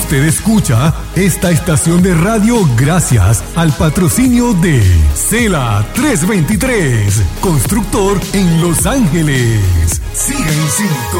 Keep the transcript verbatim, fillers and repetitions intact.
Usted escucha esta estación de radio gracias al patrocinio de Cela trescientos veintitrés, constructor en Los Ángeles. Siga en cinco.